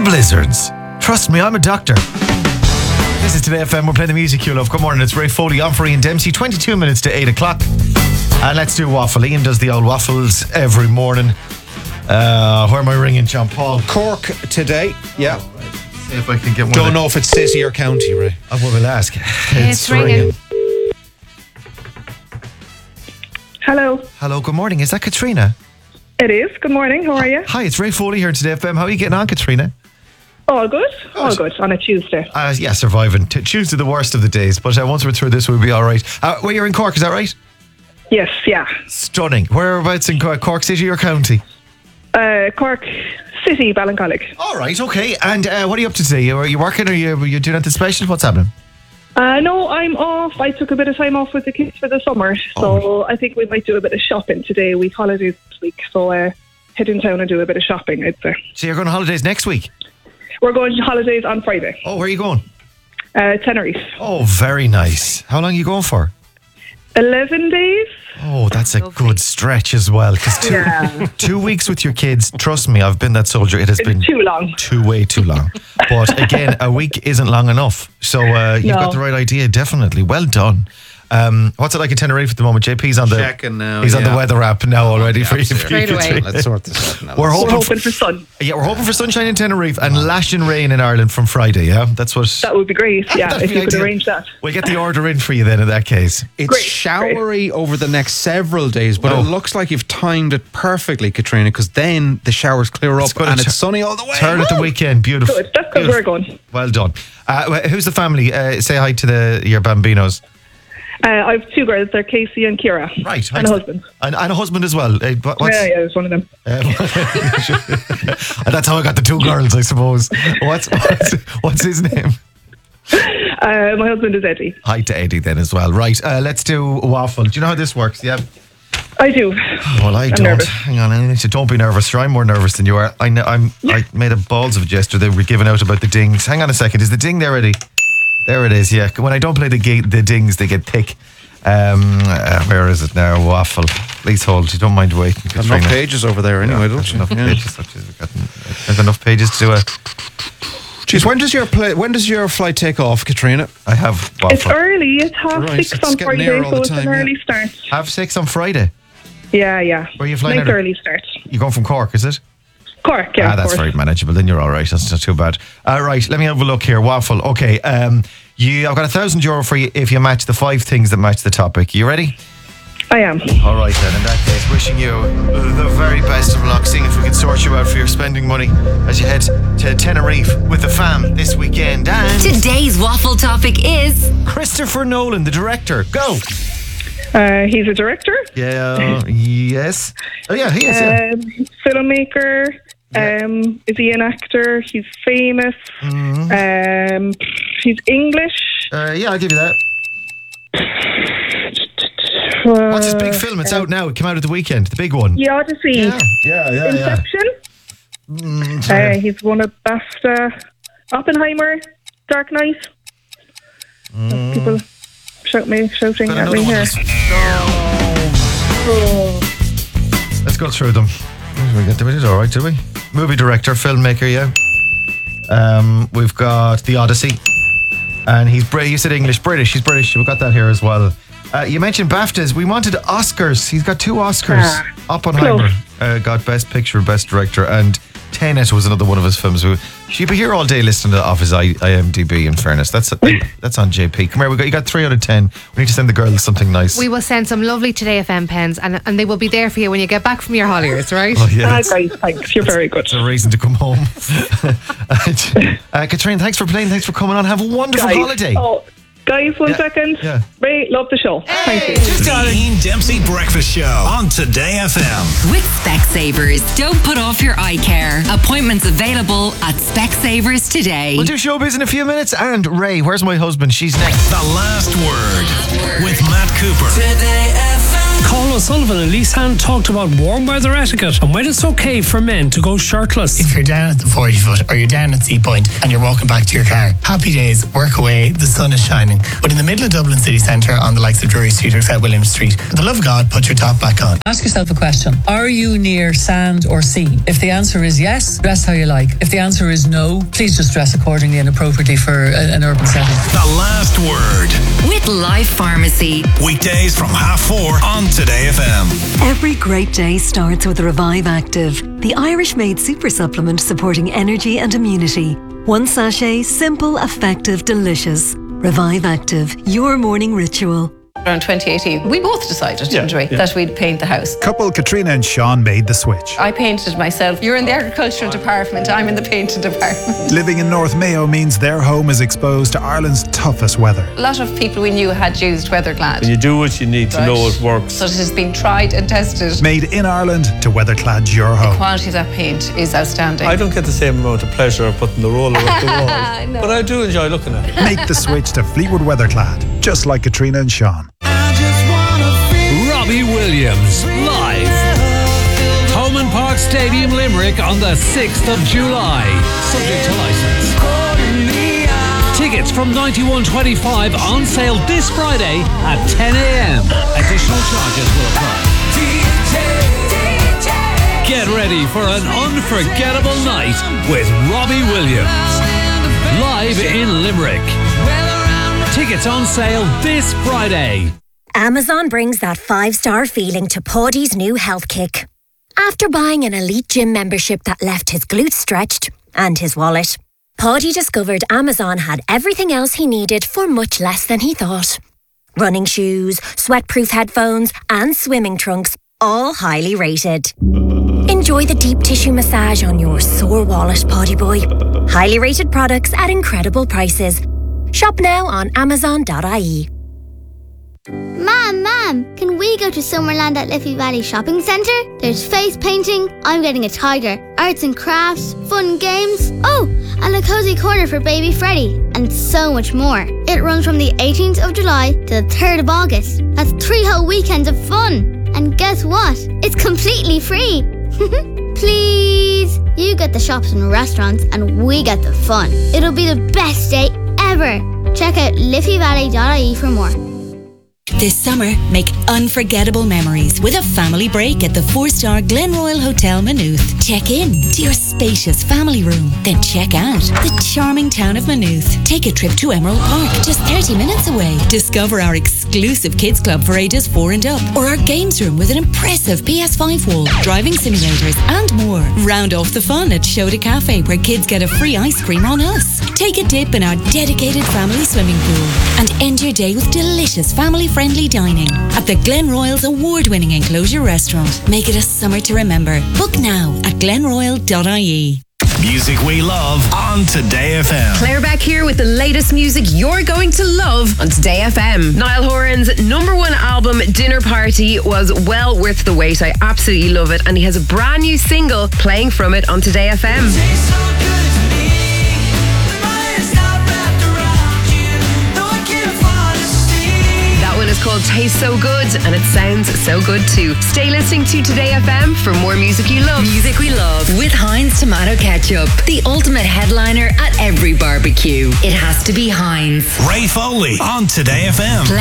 blizzards. Trust me, I'm a doctor. This is Today FM. We're playing the music you love. Good morning, it's Ray Foley on for Ian Dempsey. 22 minutes to 8 o'clock. And let's do waffle. Ian does the old waffles every morning. Where am I ringing, John Paul? Cork today. Yeah. See if I can get one. Don't know if it's city or county, Ray. I will ask. It's ringing. Hello. Hello, good morning. Is that Katrina? It is. Good morning. How are you? Hi, it's Ray Foley here today, FM. How are you getting on, Katrina? All good. All good on a Tuesday. Yeah, surviving. Tuesday, the worst of the days, but once we're through this, we'll be all right. Well, you're in Cork, is that right? Yes, yeah. Stunning. Whereabouts in Cork? Cork City or County? Cork City, Ballincollig. All right, okay. And what are you up to today? Are you working or are you doing anything special? What's happening? No, I'm off. I took a bit of time off with the kids for the summer, so I think we might do a bit of shopping today. We've holidays this week, so head in town and do a bit of shopping, I'd say. So you're going on holidays next week? We're going to holidays on Friday. Oh, where are you going? Tenerife. Oh, very nice. How long are you going for? 11 days. Oh, that's a good stretch as well. Because 2 weeks with your kids, trust me, I've been that soldier. It has been too long. Way too long. But again, a week isn't long enough. So you've got the right idea, definitely. Well done. What's it like in Tenerife at the moment? JP's on the checking now. He's on the weather app now already for you. Straight away. Let's sort this out now. We're hoping for sun. Yeah, we're hoping for sunshine in Tenerife and lashing rain in Ireland from Friday. Yeah, that's what. That would be great. Yeah, That'd if be you could ideal. arrange that. We'll get the order in for you then. In that case, It's Great, showery over the next several days, but Oh. it looks like you've timed it perfectly, Katrina, because then the showers clear up gonna and it's sunny all the way. turn at the weekend. Beautiful. Good. That's because we're going. Well done. Who's the family? Say hi to your bambinos. I have two girls. They're Casey and Kira. Right. And a husband. And a husband as well. Yeah, it's one of them. That's how I got the two girls, I suppose. What's his name? My husband is Eddie. Hi to Eddie then as well. Right. Let's do waffle. Do you know how this works? Yeah. I do. Well, I I'm don't. nervous. Hang on. Don't be nervous. I'm more nervous than you are. I made a balls of a gesture. They were giving out about the dings. Hang on a second. Is the ding there, Eddie? There it is, yeah. When I don't play the dings, they get thick. Where is it now? Waffle. Please hold. You don't mind waiting. Got enough pages over there anyway, don't you? Enough pages. I've got enough pages to do a... Jeez, when does your flight take off, Katrina? I have waffle. It's early. It's half Right, 6 it's on getting Friday, near all so the it's time, an yeah. early start. 6:30 on Friday. Yeah. Where are you flying Nice out of? early start. You're going from Cork, is it? Cork, yeah. That's of course. very manageable. Then you're all right. That's not too bad. Right, let me have a look here. Waffle. Okay. I've got €1,000 for you if you match the 5 things that match the topic. You ready? I am. All right then. In that case, wishing you the very best of luck. Seeing if we can sort you out for your spending money as you head to Tenerife with the fam this weekend. And Today's waffle topic is Christopher Nolan, the director. Go. He's a director. Yeah. Yes. Oh yeah, he is. Yeah. Filmmaker. Is he an actor? He's famous. He's English. Yeah, I'll give you that. What's his big film? It's out now. It came out at the weekend. The big one. The Odyssey. Yeah. Inception. He's won a BAFTA. Oppenheimer. Dark Knight. People shouting Got at another me one. here. Let's go through them. We did all right, did we? Movie director, filmmaker, yeah. We've got The Odyssey. And he's you said English, British. He's British. We've got that here as well. You mentioned BAFTAs. We wanted Oscars. He's got 2 Oscars. Oppenheimer got Best Picture, Best Director, and Tenet was another one of his films. She'd be here all day listening off his IMDb, in fairness. That's on JP. Come here, you got 3 out of 10. We need to send the girls something nice. we will send some lovely Today FM pens and they will be there for you when you get back from your holidays, right? Oh, yeah, Guys, thanks. You're very good. It's a reason to come home. Katrina, thanks for playing. Thanks for coming on. Have a wonderful holiday. Guys, one second. Yeah. Ray, love the show. Thank you. The Ian Dempsey Breakfast Show on Today FM. With Specsavers, don't put off your eye care. Appointments available at Specsavers today. We'll do showbiz in a few minutes. And Ray, where's my husband? She's next. The Last Word with Matt Cooper. Today FM. Colin O'Sullivan and Lisanne talked about warm weather etiquette and when it's okay for men to go shirtless. If you're down at the 40 foot or you're down at Sea Point and you're walking back to your car, happy days, work away, the sun is shining. But in the middle of Dublin city centre on the likes of Drury Street or South William Street, for the love of God, put your top back on. Ask yourself a question. Are you near sand or sea? If the answer is yes, dress how you like. If the answer is no, please just dress accordingly and appropriately for an urban setting. The Last Word. With Life Pharmacy. Weekdays from 4:30 on Today FM. Every great day starts with Revive Active, the Irish-made super supplement supporting energy and immunity. One sachet, simple, effective, delicious. Revive Active, your morning ritual. Around 2018, we both decided, didn't we, that we'd paint the house. Couple Katrina and Sean made the switch. I painted myself. You're in the agricultural department, I'm in the painting department. Living in North Mayo means their home is exposed to Ireland's toughest weather. A lot of people we knew had used Weatherclad. You do what you need to know it works. So it has been tried and tested. Made in Ireland to Weatherclad your home. The quality of that paint is outstanding. I don't get the same amount of pleasure of putting the roller up the wall. No. But I do enjoy looking at it. Make the switch to Fleetwood Weatherclad, just like Katrina and Sean. Robbie Williams, live. Holman Park Stadium, Limerick on the 6th of July. Subject to licence. Tickets from 91.25 on sale this Friday at 10 a.m. Additional charges will apply. Get ready for an unforgettable night with Robbie Williams. Live in Limerick. Tickets on sale this Friday. Amazon brings that 5-star feeling to Paddy's new health kick. After buying an elite gym membership that left his glutes stretched and his wallet, Paddy discovered Amazon had everything else he needed for much less than he thought. Running shoes, sweat-proof headphones and swimming trunks, all highly rated. Enjoy the deep tissue massage on your sore wallet, Paddy boy. Highly rated products at incredible prices. Shop now on Amazon.ie. Mom, can we go to Summerland at Liffey Valley Shopping Centre? There's face painting, I'm getting a tiger, arts and crafts, fun games, and a cozy corner for baby Freddie, and so much more. It runs from the 18th of July to the 3rd of August. That's 3 whole weekends of fun. And guess what? It's completely free. Please. You get the shops and restaurants and we get the fun. It'll be the best day ever. Check out liffeyvalley.ie for more. This summer, make unforgettable memories with a family break at the 4-star Glenroyal Hotel Maynooth. Check in to your spacious family room, then check out the charming town of Maynooth. Take a trip to Emerald Park, just 30 minutes away. Discover our exclusive kids club for ages 4 and up, or our games room with an impressive PS5 wall, driving simulators, and more. Round off the fun at Shoda Cafe, where kids get a free ice cream on us. Take a dip in our dedicated family swimming pool, and end your day with delicious family-friendly dining at the Glenroyal's award-winning enclosure restaurant. Make it a summer to remember. Book now at glenroyal.ie. Music we love on Today FM. Claire Beck here with the latest music you're going to love on Today FM. Niall Horan's #1 album, Dinner Party, was well worth the wait. I absolutely love it. And he has a brand new single playing from it on Today FM. It's called Taste So Good, and it sounds so good too. Stay listening to Today FM for more music you love. Music we love with Heinz Tomato Ketchup, the ultimate headliner at every barbecue. It has to be Heinz. Ray Foley on Today FM.